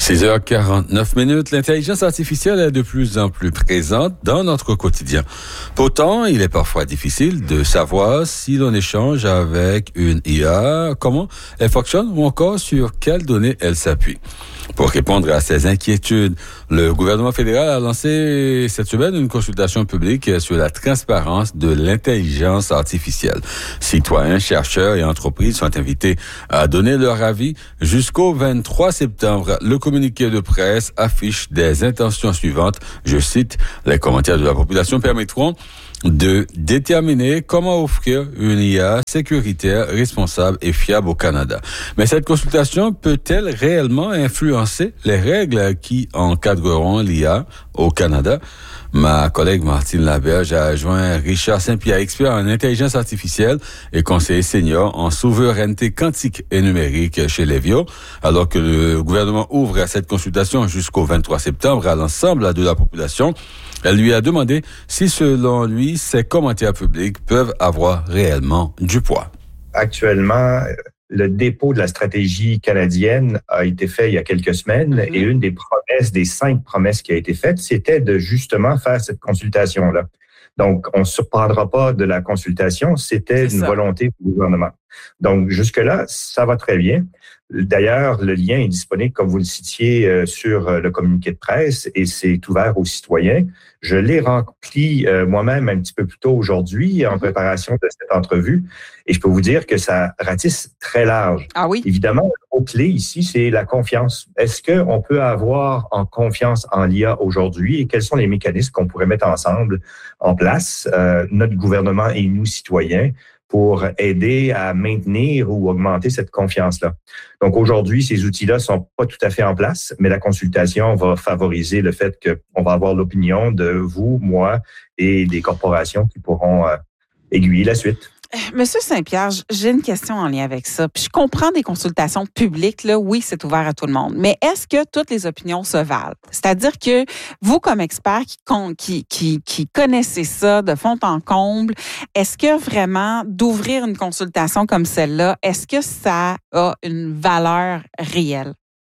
6h49, l'intelligence artificielle est de plus en plus présente dans notre quotidien. Pourtant, il est parfois difficile de savoir si l'on échange avec une IA, comment elle fonctionne ou encore sur quelles données elle s'appuie. Pour répondre à ces inquiétudes, le gouvernement fédéral a lancé cette semaine une consultation publique sur la transparence de l'intelligence artificielle. Citoyens, chercheurs et entreprises sont invités à donner leur avis jusqu'au 23 septembre. Le communiqué de presse affiche des intentions suivantes. Je cite, les commentaires de la population permettront de déterminer comment offrir une IA sécuritaire, responsable et fiable au Canada. Mais cette consultation peut-elle réellement influencer les règles qui encadreront l'IA au Canada? Ma collègue Martine Laberge a joint Richard Saint-Pierre, expert en intelligence artificielle et conseiller senior en souveraineté quantique et numérique chez Levio. Alors que le gouvernement ouvre cette consultation jusqu'au 23 septembre à l'ensemble de la population, elle lui a demandé si, selon lui, ces commentaires publics peuvent avoir réellement du poids. Actuellement, le dépôt de la stratégie canadienne a été fait il y a quelques semaines et une des promesses, des 5 promesses qui a été faite, c'était de justement faire cette consultation-là. Donc, on ne se surprendra pas de la consultation, c'était une volonté du gouvernement. Donc, jusque-là, ça va très bien. D'ailleurs, le lien est disponible, comme vous le citiez, sur le communiqué de presse et c'est ouvert aux citoyens. Je l'ai rempli moi-même un petit peu plus tôt aujourd'hui en préparation de cette entrevue et je peux vous dire que ça ratisse très large. Ah oui? Évidemment, le mot-clé ici, c'est la confiance. Est-ce qu'on peut avoir en confiance en l'IA aujourd'hui et quels sont les mécanismes qu'on pourrait mettre ensemble en place, notre gouvernement et nous, citoyens, pour aider à maintenir ou augmenter cette confiance-là. Donc aujourd'hui, ces outils-là sont pas tout à fait en place, mais la consultation va favoriser le fait qu'on va avoir l'opinion de vous, moi et des corporations qui pourront aiguiller la suite. Monsieur Saint-Pierre, j'ai une question en lien avec ça. Puis je comprends des consultations publiques, là, oui, c'est ouvert à tout le monde. Mais est-ce que toutes les opinions se valent? C'est-à-dire que vous, comme expert qui connaissez ça de fond en comble, est-ce que vraiment d'ouvrir une consultation comme celle-là, est-ce que ça a une valeur réelle?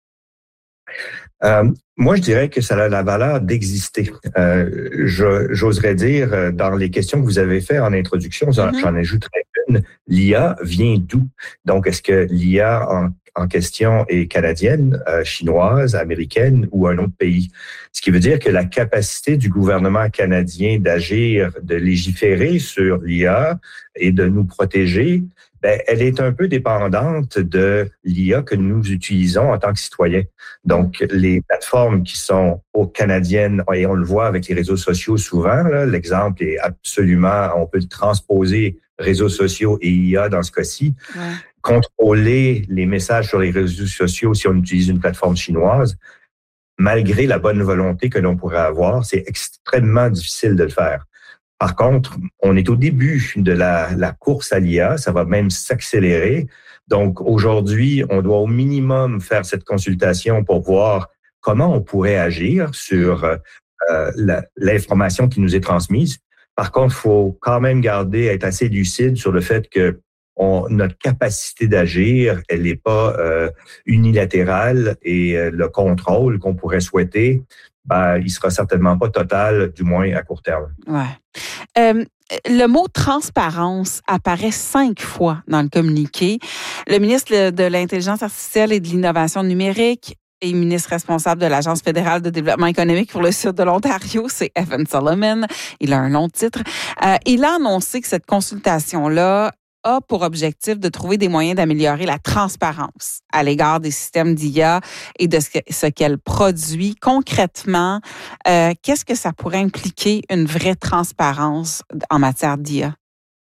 Moi, je dirais que ça a la valeur d'exister. J'oserais dire, dans les questions que vous avez faites en introduction, j'en ajouterais une. L'IA vient d'où? Donc, est-ce que l'IA en question est canadienne, chinoise, américaine ou un autre pays? Ce qui veut dire que la capacité du gouvernement canadien d'agir, de légiférer sur l'IA et de nous protéger, elle est un peu dépendante de l'IA que nous utilisons en tant que citoyens. Donc, les plateformes qui sont canadiennes, et on le voit avec les réseaux sociaux souvent, là, l'exemple est absolument, on peut le transposer réseaux sociaux et IA dans ce cas-ci. Ouais. Contrôler les messages sur les réseaux sociaux si on utilise une plateforme chinoise, malgré la bonne volonté que l'on pourrait avoir, c'est extrêmement difficile de le faire. Par contre, on est au début de la course à l'IA, ça va même s'accélérer. Donc, aujourd'hui, on doit au minimum faire cette consultation pour voir comment on pourrait agir sur l'information qui nous est transmise. Par contre, il faut quand même être assez lucide sur le fait que notre capacité d'agir, elle n'est pas unilatérale et le contrôle qu'on pourrait souhaiter, il sera certainement pas total, du moins à court terme. Ouais. Le mot transparence apparaît 5 fois dans le communiqué. Le ministre de l'Intelligence artificielle et de l'Innovation numérique et ministre responsable de l'Agence fédérale de développement économique pour le sud de l'Ontario, c'est Evan Solomon. Il a un long titre. Il a annoncé que cette consultation-là a pour objectif de trouver des moyens d'améliorer la transparence à l'égard des systèmes d'IA et de ce qu'elle produit. Concrètement, qu'est-ce que ça pourrait impliquer une vraie transparence en matière d'IA?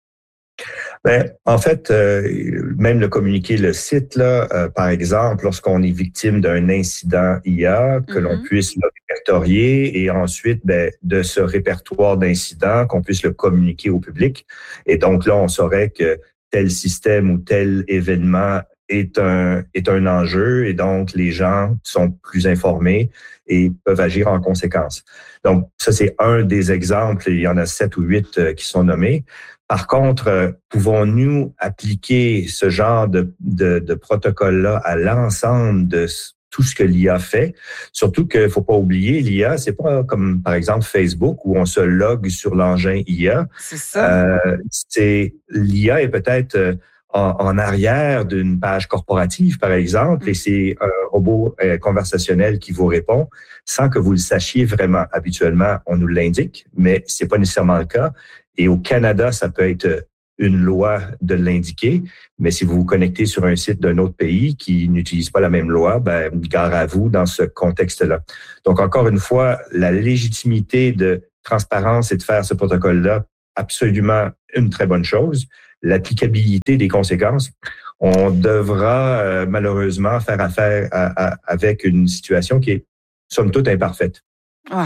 En fait, même le communiqué le cite, là, par exemple, lorsqu'on est victime d'un incident IA, que l'on puisse le répertorier et ensuite, de ce répertoire d'incidents, qu'on puisse le communiquer au public. Et donc là, on saurait que tel système ou tel événement est un enjeu et donc les gens sont plus informés et peuvent agir en conséquence. Donc, ça, c'est un des exemples. Il y en a 7 ou 8 qui sont nommés. Par contre, pouvons-nous appliquer ce genre de protocole-là à l'ensemble tout ce que l'IA fait. Surtout qu'il faut pas oublier, l'IA, c'est pas comme, par exemple, Facebook, où on se logue sur l'engin IA. C'est ça. L'IA est peut-être en arrière d'une page corporative, par exemple, et c'est un robot conversationnel qui vous répond sans que vous le sachiez vraiment. Habituellement, on nous l'indique, mais c'est pas nécessairement le cas. Et au Canada, ça peut être une loi de l'indiquer, mais si vous vous connectez sur un site d'un autre pays qui n'utilise pas la même loi, gare à vous dans ce contexte-là. Donc, encore une fois, la légitimité de transparence et de faire ce protocole-là, absolument une très bonne chose. L'applicabilité des conséquences, on devra malheureusement faire affaire avec une situation qui est, somme toute, imparfaite. Ouais.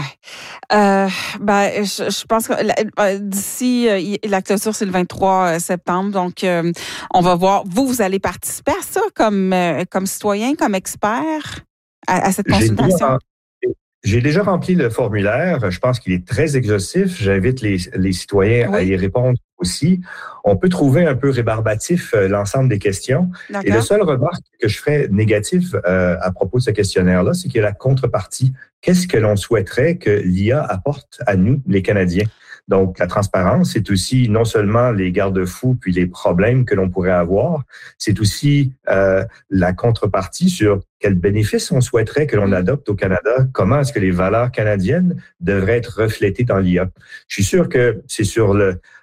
Je pense que d'ici la clôture, c'est le 23 septembre. Donc, on va voir. Vous allez participer à ça comme citoyen, comme expert à cette consultation? J'ai déjà rempli le formulaire. Je pense qu'il est très exhaustif. J'invite les citoyens à y répondre aussi. On peut trouver un peu rébarbatif l'ensemble des questions. D'accord. Et le seul remarque que je ferais négatif à propos de ce questionnaire-là, c'est qu'il y a la contrepartie. Qu'est-ce que l'on souhaiterait que l'IA apporte à nous, les Canadiens? Donc, la transparence, c'est aussi non seulement les garde-fous puis les problèmes que l'on pourrait avoir, c'est aussi la contrepartie sur quels bénéfices on souhaiterait que l'on adopte au Canada, comment est-ce que les valeurs canadiennes devraient être reflétées dans l'IA. Je suis sûr que c'est sur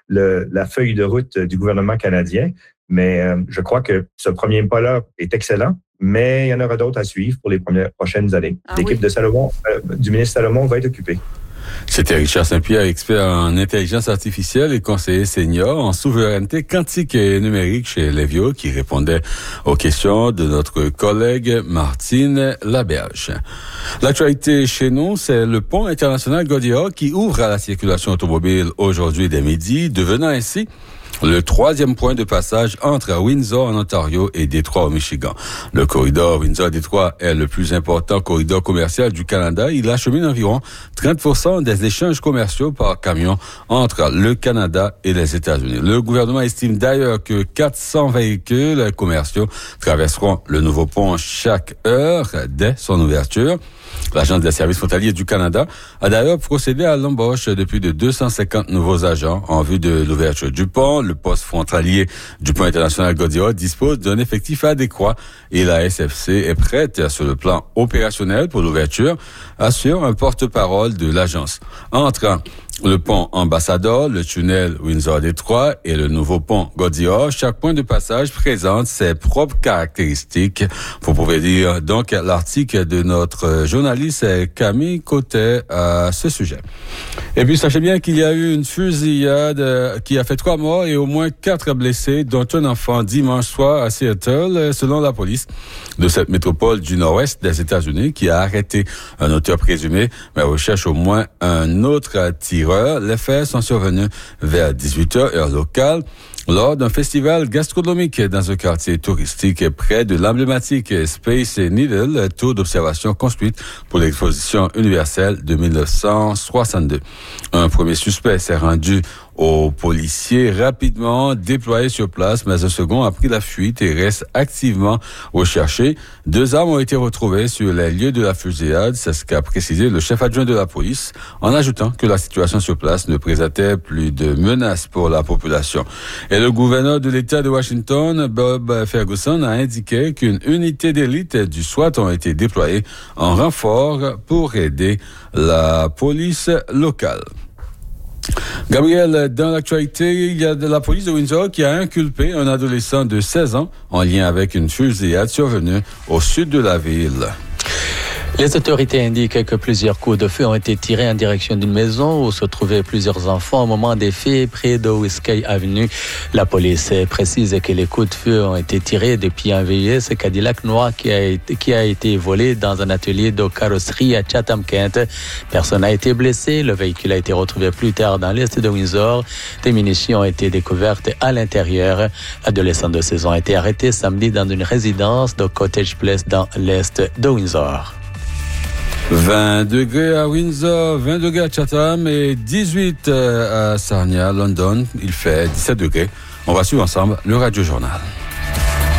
la feuille de route du gouvernement canadien, mais je crois que ce premier pas-là est excellent, mais il y en aura d'autres à suivre pour les prochaines années. L'équipe de Salomon, du ministre Salomon va être occupée. C'était Richard Saint-Pierre, expert en intelligence artificielle et conseiller senior en souveraineté quantique et numérique chez Levio, qui répondait aux questions de notre collègue Martine Laberge. L'actualité chez nous, c'est le pont international Gordioch qui ouvre à la circulation automobile aujourd'hui dès midi, devenant ainsi le troisième point de passage entre Windsor en Ontario et Détroit au Michigan. Le corridor Windsor-Détroit est le plus important corridor commercial du Canada. Il achemine environ 30% des échanges commerciaux par camion entre le Canada et les États-Unis. Le gouvernement estime d'ailleurs que 400 véhicules commerciaux traverseront le nouveau pont chaque heure dès son ouverture. L'Agence des services frontaliers du Canada a d'ailleurs procédé à l'embauche de plus de 250 nouveaux agents en vue de l'ouverture du pont. Le poste frontalier du pont international Gordioch dispose d'un effectif adéquat et la SFC est prête sur le plan opérationnel pour l'ouverture, assure un porte-parole de l'agence. Entre le pont Ambassador, le tunnel Windsor-Détroit et le nouveau pont Gordioch, chaque point de passage présente ses propres caractéristiques. Vous pouvez lire donc l'article de notre journaliste Camille Côté à ce sujet. Et puis sachez bien qu'il y a eu une fusillade qui a fait 3 morts et au moins 4 blessés, dont un enfant dimanche soir à Seattle, selon la police de cette métropole du nord-ouest des États-Unis, qui a arrêté un auteur présumé, mais recherche au moins un autre tireur. Les faits sont survenus vers 18h, heure locale, lors d'un festival gastronomique dans un quartier touristique près de l'emblématique Space Needle, tour d'observation construite pour l'exposition universelle de 1962. Un premier suspect s'est rendu aux policiers rapidement déployés sur place, mais un second a pris la fuite et reste activement recherché. 2 armes ont été retrouvées sur les lieux de la fusillade, c'est ce qu'a précisé le chef adjoint de la police, en ajoutant que la situation sur place ne présentait plus de menaces pour la population. Et le gouverneur de l'État de Washington, Bob Ferguson, a indiqué qu'une unité d'élite du SWAT ont été déployées en renfort pour aider la police locale. Gabriel, dans l'actualité, il y a de la police de Windsor qui a inculpé un adolescent de 16 ans en lien avec une fusillade survenue au sud de la ville. Les autorités indiquent que plusieurs coups de feu ont été tirés en direction d'une maison où se trouvaient plusieurs enfants au moment des faits près de Whiskey Avenue. La police précise que les coups de feu ont été tirés depuis un VUS Cadillac noir qui a été volé dans un atelier de carrosserie à Chatham-Kent. Personne n'a été blessé. Le véhicule a été retrouvé plus tard dans l'est de Windsor. Des munitions ont été découvertes à l'intérieur. L'adolescent de 16 ans a été arrêté samedi dans une résidence de Cottage Place dans l'est de Windsor. 20 degrés à Windsor, 20 degrés à Chatham et 18 à Sarnia, London. Il fait 17 degrés. On va suivre ensemble le Radio Journal.